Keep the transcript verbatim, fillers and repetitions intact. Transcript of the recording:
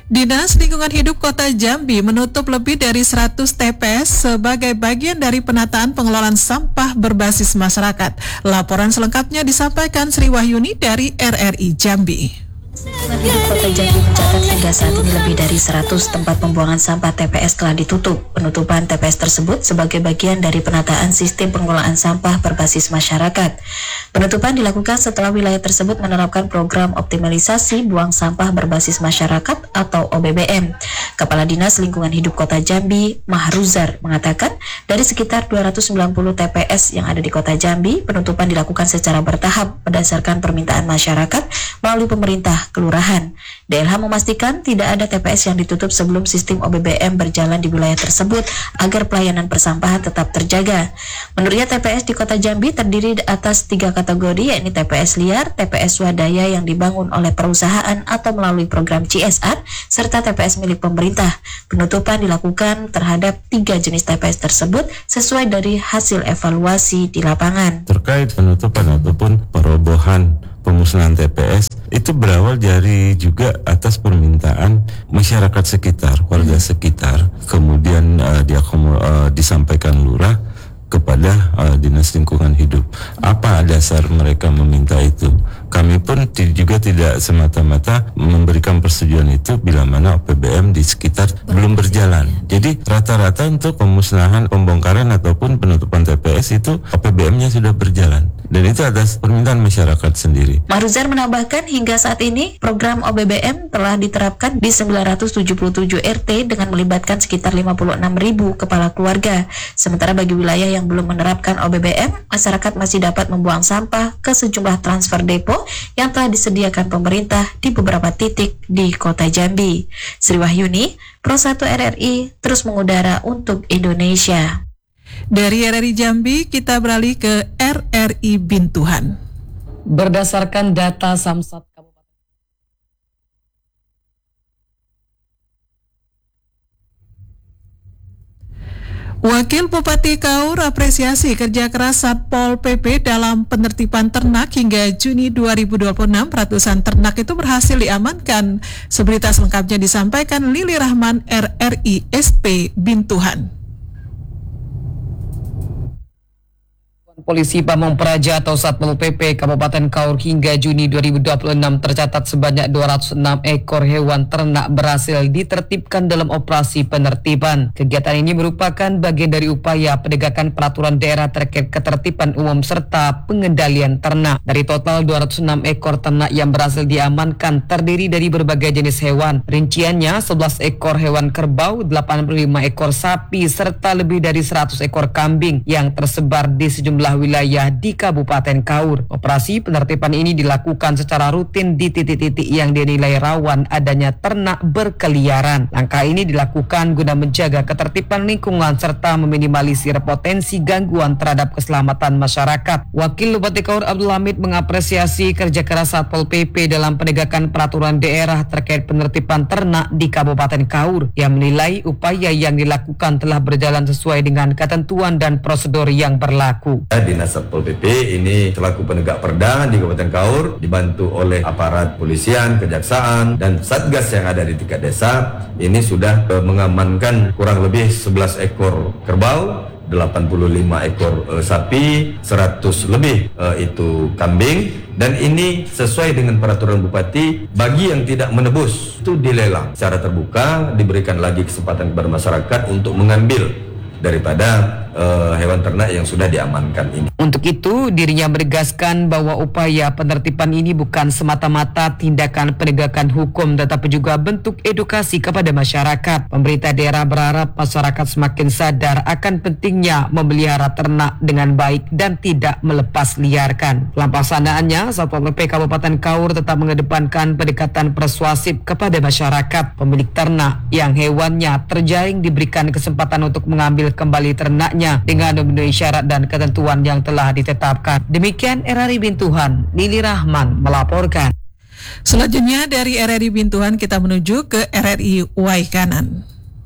Dinas Lingkungan Hidup Kota Jambi menutup lebih dari seratus T P S sebagai bagian dari penataan pengelolaan sampah berbasis masyarakat. Laporan selengkapnya disampaikan Sri Wahyuni dari R R I Jambi. Lingkungan Hidup Kota Jambi mencatat hingga saat ini lebih dari seratus tempat pembuangan sampah T P S telah ditutup. Penutupan T P S tersebut sebagai bagian dari penataan sistem pengelolaan sampah berbasis masyarakat. Penutupan dilakukan setelah wilayah tersebut menerapkan program optimalisasi buang sampah berbasis masyarakat atau O B B M. Kepala Dinas Lingkungan Hidup Kota Jambi, Mahruzar, mengatakan dari sekitar dua ratus sembilan puluh T P S yang ada di Kota Jambi, penutupan dilakukan secara bertahap berdasarkan permintaan masyarakat melalui pemerintah kelurahan. D L H memastikan tidak ada T P S yang ditutup sebelum sistem O B B M berjalan di wilayah tersebut agar pelayanan persampahan tetap terjaga. Menurutnya T P S di Kota Jambi terdiri atas tiga kategori, yakni T P S liar, T P S swadaya yang dibangun oleh perusahaan atau melalui program C S R, serta T P S milik pemerintah. Penutupan dilakukan terhadap tiga jenis T P S tersebut sesuai dari hasil evaluasi di lapangan. Terkait penutupan ataupun perobohan pemusnahan T P S itu berawal dari juga atas permintaan masyarakat sekitar, warga sekitar, kemudian uh, diakomo, uh, disampaikan lurah kepada uh, Dinas Lingkungan Hidup. Apa dasar mereka meminta itu? Kami pun t- juga tidak semata-mata memberikan persetujuan itu bila mana O P B M di sekitar belum berjalan. Jadi rata-rata untuk pemusnahan, pembongkaran ataupun penutupan T P S itu O P B M-nya sudah berjalan. Dan itu atas permintaan masyarakat sendiri. Mahruzar menambahkan hingga saat ini program O B B M telah diterapkan di sembilan ratus tujuh puluh tujuh R T dengan melibatkan sekitar lima puluh enam ribu kepala keluarga. Sementara bagi wilayah yang belum menerapkan O B B M, masyarakat masih dapat membuang sampah ke sejumlah transfer depo yang telah disediakan pemerintah di beberapa titik di Kota Jambi. Sri Wahyuni, Pro satu R R I, terus mengudara untuk Indonesia. Dari R R I Jambi, kita beralih ke R R I Bintuhan. Berdasarkan data Samsat Kabupaten Wakil Bupati Kaur apresiasi kerja keras Satpol P P dalam penertiban ternak hingga Juni dua ribu dua puluh enam. Ratusan ternak itu berhasil diamankan. Seberita selengkapnya disampaikan Lili Rahman, R R I S P Bintuhan. Polisi Pamong Praja atau Satpol P P Kabupaten Kaur hingga Juni dua ribu dua puluh enam tercatat sebanyak dua ratus enam ekor hewan ternak berhasil ditertibkan dalam operasi penertiban. Kegiatan ini merupakan bagian dari upaya penegakan peraturan daerah terkait ketertiban umum serta pengendalian ternak. Dari total dua ratus enam ekor ternak yang berhasil diamankan terdiri dari berbagai jenis hewan. Rinciannya sebelas ekor hewan kerbau, delapan puluh lima ekor sapi serta lebih dari seratus ekor kambing yang tersebar di sejumlah wilayah di Kabupaten Kaur. Operasi penertiban ini dilakukan secara rutin di titik-titik yang dinilai rawan adanya ternak berkeliaran. Langkah ini dilakukan guna menjaga ketertiban lingkungan serta meminimalisir potensi gangguan terhadap keselamatan masyarakat. Wakil Bupati Kaur Abdul Hamid mengapresiasi kerja keras Satpol P P dalam penegakan peraturan daerah terkait penertiban ternak di Kabupaten Kaur. Yang menilai upaya yang dilakukan telah berjalan sesuai dengan ketentuan dan prosedur yang berlaku. Dinas Satpol P P ini selaku penegak perda di Kabupaten Kaur dibantu oleh aparat polisian, kejaksaan, dan satgas yang ada di tingkat desa ini sudah uh, mengamankan kurang lebih sebelas ekor kerbau, delapan puluh lima ekor uh, sapi, seratus lebih uh, itu kambing, dan ini sesuai dengan peraturan Bupati. Bagi yang tidak menebus itu dilelang secara terbuka, diberikan lagi kesempatan kepada masyarakat untuk mengambil daripada uh, hewan ternak yang sudah diamankan ini. Untuk itu, dirinya menegaskan bahwa upaya penertiban ini bukan semata-mata tindakan penegakan hukum, tetapi juga bentuk edukasi kepada masyarakat. Pemerintah daerah berharap masyarakat semakin sadar akan pentingnya memelihara ternak dengan baik dan tidak melepas liarkan. Dalam pelaksanaannya, Satpol P P Kabupaten Kaur tetap mengedepankan pendekatan persuasif kepada masyarakat. Pemilik ternak yang hewannya terjaring diberikan kesempatan untuk mengambil kembali ternaknya dengan memenuhi syarat dan ketentuan yang telah ditetapkan. Demikian R R I Bintuhan, Lili Rahman melaporkan. Selanjutnya dari R R I Bintuhan kita menuju ke R R I Waikanan.